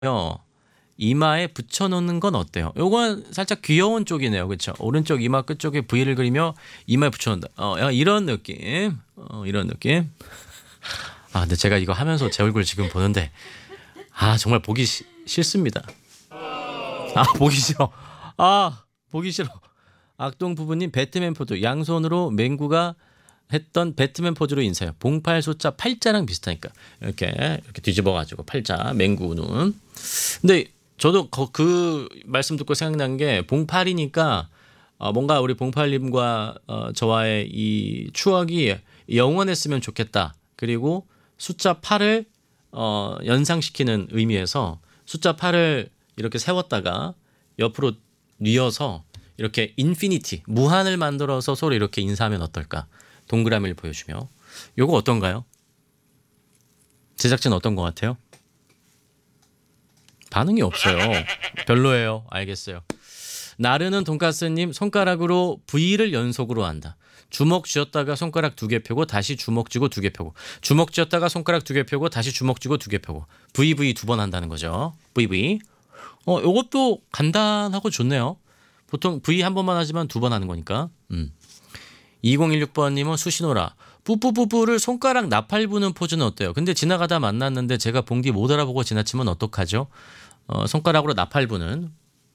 이마에 붙여놓는 건 어때요? 요건 살짝 귀여운 쪽이네요. 그렇죠? 오른쪽 이마 끝쪽에 V를 그리며 이마에 붙여놓는다. 이런 느낌. 이런 느낌. 근데 제가 이거 하면서 제 얼굴 지금 보는데 정말 보기 싫습니다. 보기 싫어. 보기 싫어. 악동 부부님 배트맨 포즈. 양손으로 맹구가 했던 배트맨 포즈로 인사해요. 봉팔 숫자 8자랑 비슷하니까 이렇게 뒤집어가지고 8자 맹구 눈. 근데 저도 그 말씀 듣고 생각난 게 봉팔이니까 뭔가 우리 봉팔님과 저와의 이 추억이 영원했으면 좋겠다. 그리고 숫자 8을 연상시키는 의미에서 숫자 8을 이렇게 세웠다가 옆으로 뉘어서 이렇게 인피니티 무한을 만들어서 서로 이렇게 인사하면 어떨까? 동그라미를 보여주며. 요거 어떤가요? 제작진 어떤 것 같아요? 반응이 없어요. 별로예요. 알겠어요. 나르는 돈가스님 손가락으로 V를 연속으로 한다. 주먹 쥐었다가 손가락 2개 펴고 다시 주먹 쥐고 2개 펴고 주먹 쥐었다가 손가락 2개 펴고 다시 주먹 쥐고 2개 펴고 VV 2번 한다는 거죠. VV. 요것도 간단하고 좋네요. 보통 V 한 번만 하지만 2번 하는 거니까. 2016번님은 수신호라. 뿌뿌뿌뿌를 손가락 나팔 부는 포즈는 어때요? 근데 지나가다 만났는데 제가 봉디 못 알아보고 지나치면 어떡하죠? 손가락으로 나팔 부는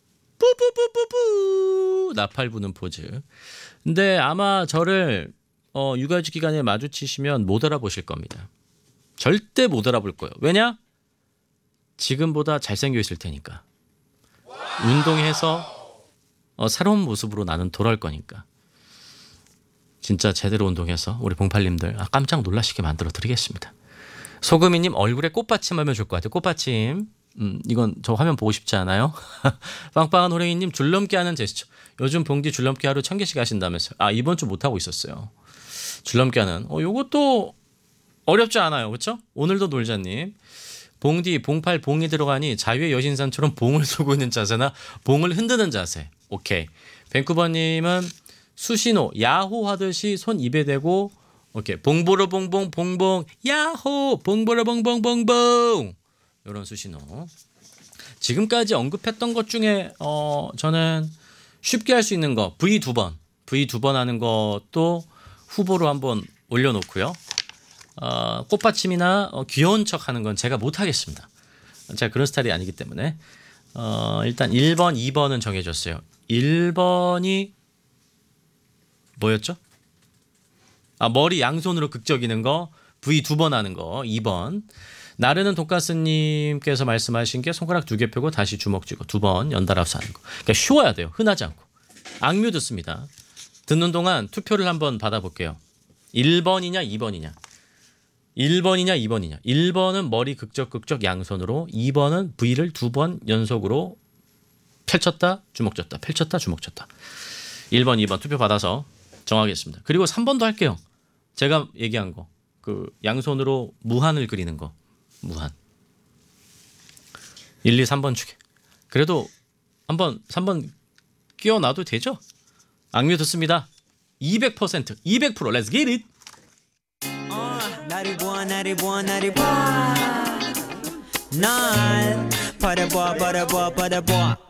뿌뿌뿌뿌뿌 나팔 부는 포즈. 근데 아마 저를 육아휴직 기간에 마주치시면 못 알아보실 겁니다. 절대 못 알아볼 거예요. 왜냐? 지금보다 잘생겨 있을 테니까. 운동해서 새로운 모습으로 나는 돌아올 거니까. 진짜 제대로 운동해서 우리 봉팔님들 깜짝 놀라시게 만들어 드리겠습니다. 소금이님 얼굴에 꽃받침 하면 좋을 것 같아요. 꽃받침. 이건 저 화면 보고 싶지 않아요? 빵빵한 호랭이님 줄넘기 하는 제스처. 요즘 봉디 줄넘기 하루 1000개씩 하신다면서요. 이번 주 못하고 있었어요. 줄넘기 하는. 요것도 어렵지 않아요. 그렇죠? 오늘도 놀자님. 봉디 봉팔 봉이 들어가니 자유의 여신상처럼 봉을 쏘고 있는 자세나 봉을 흔드는 자세. 오케이. 밴쿠버님은 수신호 야호 하듯이 손 입에 대고 오케이 봉보로 봉봉 봉봉 야호 봉보로 봉봉봉봉 이런 수신호. 지금까지 언급했던 것 중에 저는 쉽게 할 수 있는 거 V 2번 하는 것도 후보로 한번 올려놓고요. 꽃받침이나 귀여운 척 하는 건 제가 못하겠습니다. 제가 그런 스타일이 아니기 때문에 일단 1번 2번은 정해졌어요. 1번이 뭐였죠? 머리 양손으로 극적이는 거 V 2번 하는 거 2번. 나르는 돈가스님께서 말씀하신 게 손가락 2개 펴고 다시 주먹 쥐고 2번 연달아서 하는 거. 그러니까 쉬워야 돼요. 흔하지 않고. 악뮤 듣습니다. 듣는 동안 투표를 한번 받아볼게요. 1번이냐 2번이냐. 1번이냐 2번이냐. 1번은 머리 극적 양손으로 2번은 V를 2번 연속으로 펼쳤다 주먹 쥐었다 펼쳤다 주먹 쥐었다. 1번 2번 투표 받아서 정하겠습니다. 그리고 3번도 할게요. 제가 얘기한 거. 그 양손으로 무한을 그리는 거. 무한. 1, 2, 3번 중에. 그래도 한번 3번 끼워놔도 되죠? 악뮤 듣습니다. 200%. 200%. Let's get it. 날 버려봐